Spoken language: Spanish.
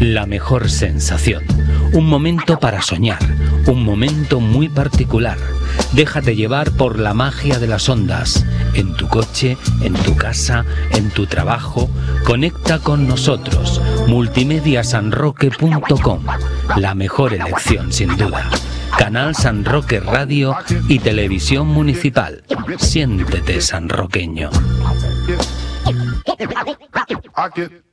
La mejor sensación. Un momento para soñar. Un momento muy particular. Déjate llevar por la magia de las ondas. En tu coche, en tu casa, en tu trabajo. Conecta con nosotros. Multimediasanroque.com. La mejor elección, sin duda. Canal San Roque Radio y Televisión Municipal. Siéntete sanroqueño.